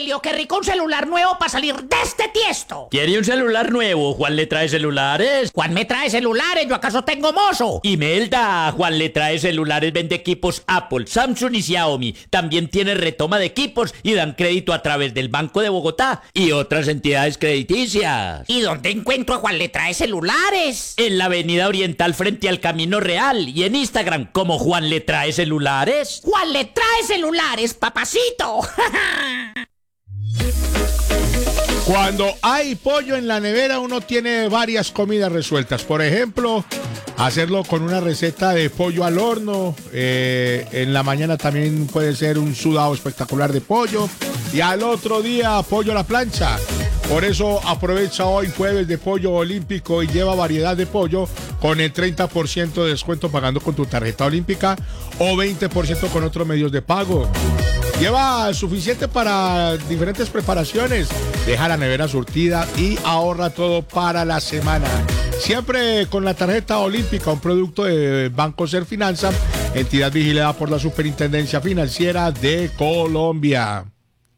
Julio, qué rico un celular nuevo para salir de este tiesto. ¿Quiere un celular nuevo? Juan le trae celulares. Juan me trae celulares, ¿yo acaso tengo mozo? Imelda, Juan le trae celulares, vende equipos Apple, Samsung y Xiaomi. También tiene retoma de equipos y dan crédito a través del Banco de Bogotá y otras entidades crediticias. ¿Y dónde encuentro a Juan le trae celulares? En la avenida Oriental frente al Camino Real y en Instagram como Juan le trae celulares. Juan le trae celulares, papacito. Cuando hay pollo en la nevera, uno tiene varias comidas resueltas. Por ejemplo, hacerlo con una receta de pollo al horno. En la mañana también puede ser un sudado espectacular de pollo. Y al otro día, pollo a la plancha. Por eso aprovecha hoy jueves de pollo olímpico y lleva variedad de pollo con el 30% de descuento pagando con tu tarjeta olímpica o 20% con otros medios de pago. Lleva suficiente para diferentes preparaciones. Deja la nevera surtida y ahorra todo para la semana. Siempre con la tarjeta olímpica, un producto de Banco Serfinanza, entidad vigilada por la Superintendencia Financiera de Colombia.